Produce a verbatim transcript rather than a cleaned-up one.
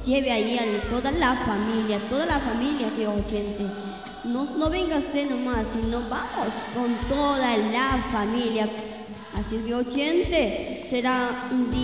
lleve ahí a toda la familia, toda la familia que oyente. No, no venga usted nomás, sino vamos con toda la familia. Así que oyente, será un día